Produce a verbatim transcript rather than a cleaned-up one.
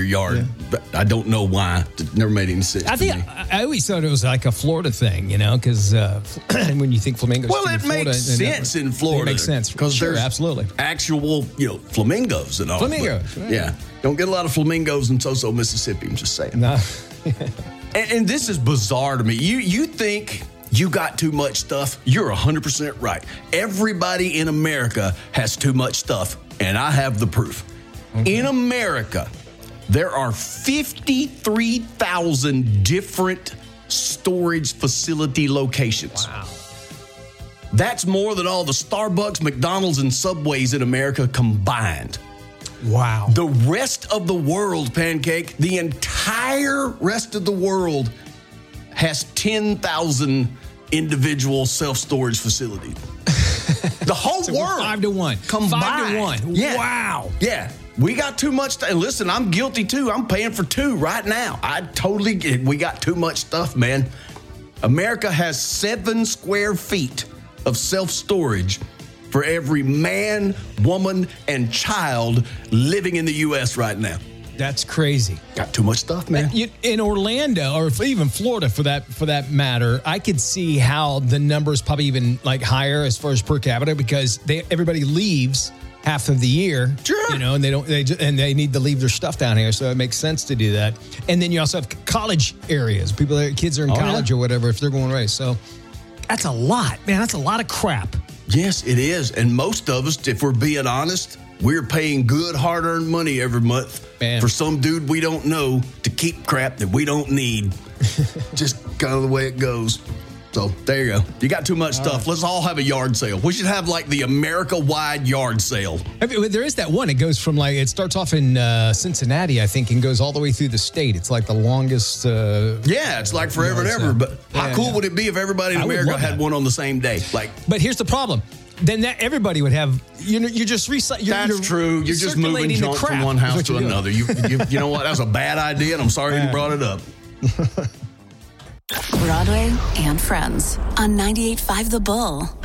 yard. Yeah. But I don't know why. It never made any sense. I think to me. I, I always thought it was like a Florida thing, you know, because uh, when you think flamingos, Well, in it Florida, makes and that- sense in Florida. It makes sense because sure, there's absolutely. actual, you know, flamingos and all. Flamingos, but, right. yeah. Don't get a lot of flamingos in Soso, Mississippi. I'm just saying. No. and, and this is bizarre to me. You you think you got too much stuff? You're one hundred percent right. Everybody in America has too much stuff, and I have the proof. Okay. In America, there are fifty-three thousand different storage facility locations. Wow. That's more than all the Starbucks, McDonald's, and Subways in America combined. Wow. The rest of the world, Pancake, the entire rest of the world has ten thousand individual self-storage facilities. The whole So world. Five to one. Combined. Five to one. Yeah. Wow. Yeah. We got too much. St- Listen, I'm guilty too. I'm paying for two right now. I totally get it. We got too much stuff, man. America has seven square feet of self-storage for every man, woman, and child living in the U S right now. That's crazy. Got too much stuff, man. You- In Orlando, or if even Florida for that for that matter, I could see how the number is probably even like higher as far as per capita because they everybody leaves half of the year, Sure. you know, and they don't they ju- and they need to leave their stuff down here, so it makes sense to do that. And then you also have college areas, people, that kids are in Oh, college yeah. or whatever if they're going away. So that's a lot, man. That's a lot of crap. Yes, it is. And most of us, if we're being honest, we're paying good, hard-earned money every month Man. for some dude we don't know to keep crap that we don't need. Just kind of the way it goes. So there you go. You got too much stuff. Let's all have a yard sale. We should have like the America-wide yard sale. I mean, there is that one. It goes from like, it starts off in uh, Cincinnati, I think, and goes all the way through the state. It's like the longest. Uh, Yeah, it's like forever and Yard ever. sale. But how Yeah, cool yeah. would it be if everybody in I would America love had that. one on the same day? Like, But here's the problem. Then that everybody would have, you know, you're just recycling. that's true. You're just moving junk from one house to another. You, you, you know what? That was a bad idea, and I'm sorry you brought it up. Broadway and Friends on ninety-eight point five The Bull.